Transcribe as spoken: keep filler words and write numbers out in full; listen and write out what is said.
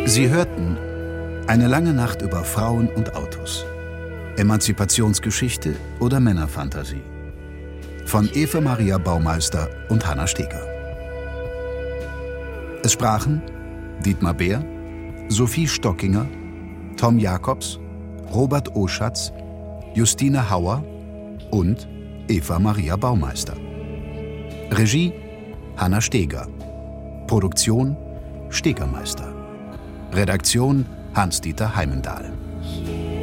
Sie hörten Eine lange Nacht über Frauen und Autos. Emanzipationsgeschichte oder Männerfantasie. Von Eva Maria Baumeister und Hanna Steger. Es sprachen Dietmar Beer, Sophie Stockinger, Tom Jacobs, Robert Oschatz, Justine Hauer und Eva Maria Baumeister. Regie Hanna Steger. Produktion Stegermeister. Redaktion Hans-Dieter Heimendahl.